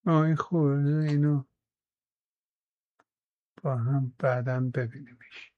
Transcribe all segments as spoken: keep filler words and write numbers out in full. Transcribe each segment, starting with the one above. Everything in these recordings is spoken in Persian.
آه این خوبه، اینو با هم بعداً ببینیمش.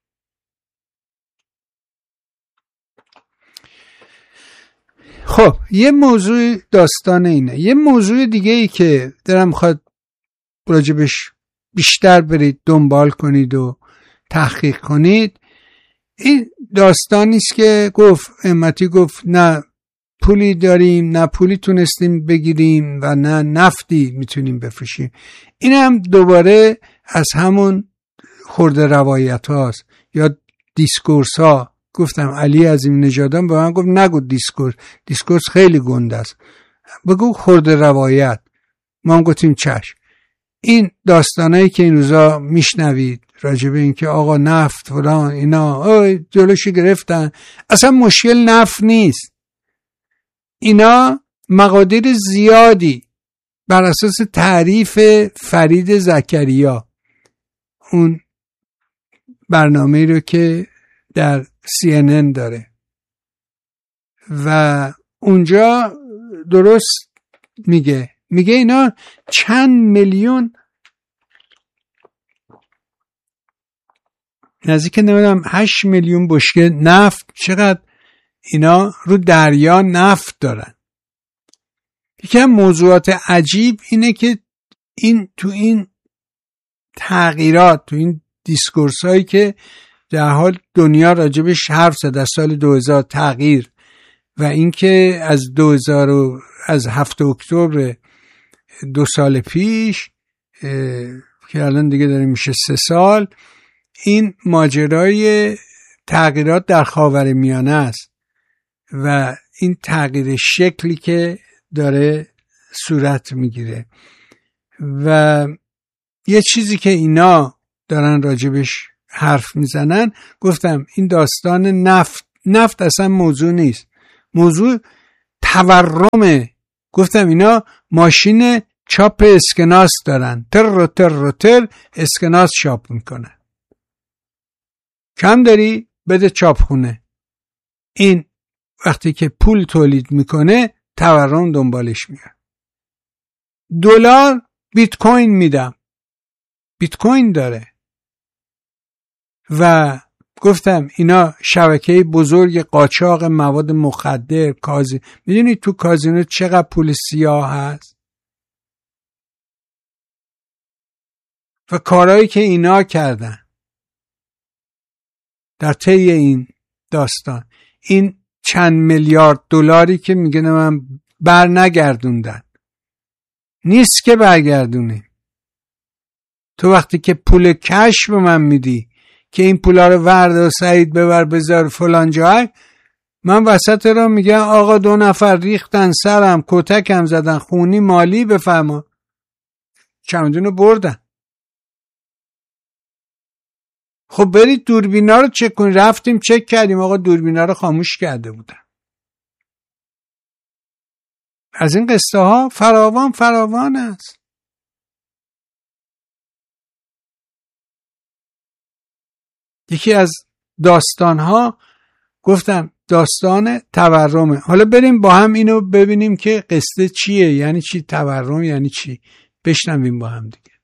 خب یه موضوع داستان اینه. یه موضوع دیگه ای که دارم خواهد راجبش بیشتر برید دنبال کنید و تحقیق کنید، این داستانی است که گفت امتی گفت نه پولی داریم، نه پولی تونستیم بگیریم و نه نفتی میتونیم بفروشیم. این هم دوباره از همون خورده روایت هاست یا دیسکورس ها. گفتم علی عظیم نژادم به من گفت نگو دیسکورس، دیسکورس خیلی گنده است، بگو خورده روایت. ما هم گفتیم چشم. این داستانایی که این روزا میشنوید راجبه این که آقا نفت فلان اینا اوی جلوشی گرفتن، اصلا مشکل نفت نیست. اینا مقادیر زیادی بر اساس تعریف فرید زکریا، اون برنامه رو که در سی ان ان داره و اونجا درست میگه میگه اینا چند میلیون، نزدیک نمیدونم هشت میلیون بشکه نفت، چقدر اینا رو دریا نفت دارن. یکی از موضوعات عجیب اینه که این تو این تغییرات، تو این دیسکورس هایی که در حال دنیا راجبش حرف زد از سال دو هزار تغییر و اینکه از دو هزار و از هفته اکتبر دو سال پیش که الان دیگه داره میشه سه سال، این ماجرای تغییرات در خاورمیانه است و این تغییر شکلی که داره صورت میگیره و یه چیزی که اینا دارن راجبش حرف میزنن. گفتم این داستان نفت نفت اصلا موضوع نیست، موضوع تورمه. گفتم اینا ماشین چاپ اسکناس دارن، تر رو تر رو تر اسکناس چاپ میکنن. کم داری بده چاپخونه. این وقتی که پول تولید میکنه تورم دنبالش میاد. دلار بیت کوین میدم، بیت کوین داره و گفتم اینا شبکه بزرگ قاچاق مواد مخدر، کازی میدونید تو کازینو چقدر پول سیاه هست و کارهایی که اینا کردن در طی این داستان. این چند میلیارد دلاری که میگن من بر نگردوندن، نیست که برگردونی. تو وقتی که پول کش به من میدی که این پولا رو ورد و سعید ببر بذار فلان جای، من وسط را میگم آقا دو نفر ریختن سرم، کتکم زدن، خونی مالی بفرما، چمدونو بردن. خب برید دوربینا رو چک کنید. رفتیم چک کردیم، آقا دوربینا رو خاموش کرده بودن. از این قصه ها فراوان فراوان است. یکی از داستان ها گفتم داستان تورمه. حالا بریم با هم اینو ببینیم که قصه چیه، یعنی چی تورم، یعنی چی. بشنویم با هم دیگه.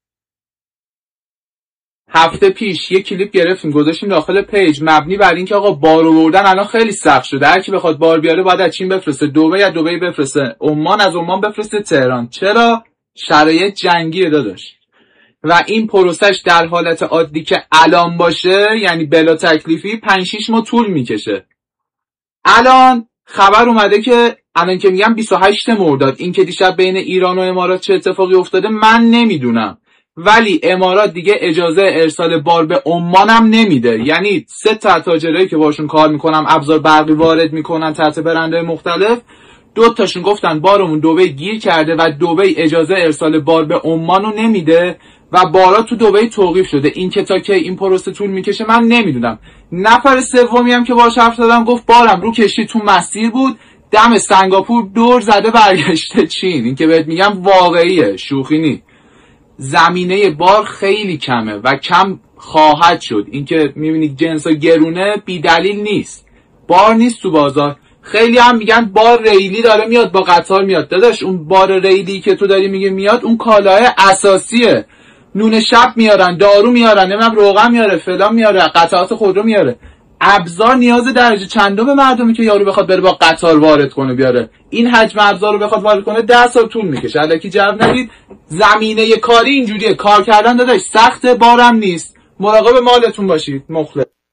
هفته پیش یه کلیپ گرفتیم گذاشتیم داخل پیج مبنی بر اینکه آقا بار آوردن الان خیلی سخت شده، هر کی بخواد بار بیاره باید از چین بفرسته دبی، از دبی بفرسته عمان، از عمان بفرسته تهران. چرا؟ شرایط جنگی داداش. و این پروسش در حالت عادی که الان باشه، یعنی بلا تکلیفی، پنج شش ماه طول میکشه. الان خبر اومده که الان که میگم بیست و هشت مرداد، این که دیشب بین ایران و امارات چه اتفاقی افتاده من نمیدونم، ولی امارات دیگه اجازه ارسال بار به عمان هم نمیده. یعنی سه تا تاجرایی که باشون کار میکنم ابزار برقی وارد میکنن تحت برندهای مختلف، دو تاشون گفتن بارمون دبی گیر کرده و دبی اجازه ارسال بار به عمان رو نمیده و بارا تو دبی توقیف شده. این که تا که این پروسه طول میکشه من نمیدونم. نفر سومی هم که باهاش حرف زدم گفت بارم رو کشتی تو مسیر بود، دم سنگاپور دور زده برگشته چین. این که بهت میگم واقعیه، شوخی نیست. زمینه بار خیلی کمه و کم خواهد شد. این که میبینید جنسا گرونه بی دلیل نیست، بار نیست تو بازار. خیلی هم میگن بار ریلی داره میاد با قطار میاد. داداش اون بار ریلی که تو داری میگه میاد اون کالای اساسیه، نون شب میارن، دارو میارن، نمیدونم روغن میاره، فلان میاره، قطعات خودرو میاره. ابزار نیاز درجه چندم مردمی که یارو بخواد بره با قطار وارد کنه بیاره. این حجم ابزار رو بخواد وارد کنه ده سال طول میکشه. الکی جو ندید. زمینه کاری اینجوریه، کار کردن داداش سخت، بارم نیست. مراقب مالتون باشید. مخلص.